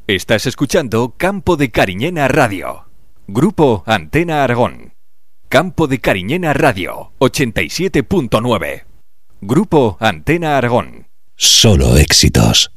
Estás escuchando Campo de Cariñena Radio. Grupo Antena Aragón. Campo de Cariñena Radio 87.9. Grupo Antena Aragón. Solo éxitos.